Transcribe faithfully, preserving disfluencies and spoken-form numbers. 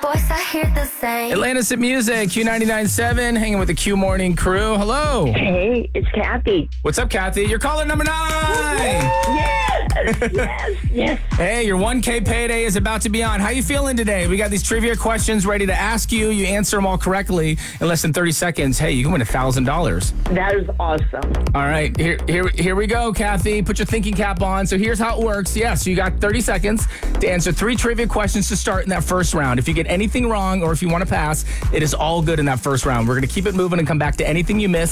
voice, I hear the same. Atlantis at Music, Q ninety-nine point seven, hanging with the Q Morning crew. Hello. Hey, it's Kathy. What's up, Kathy? You're caller number nine. Yes, yes, yes. Hey, your one K payday is about to be on. How you feeling today? We got these trivia questions ready to ask you. You answer them all correctly in less than thirty seconds. Hey, you can win one thousand dollars. That is awesome. All right, here, here, here we go, Kathy. Put your thinking cap on. So here's how it works. Yeah, so you got thirty seconds to answer three trivia questions to start in that first round. If you get anything wrong or if you want to pass, it is all good in that first round. We're going to keep it moving and come back to anything you miss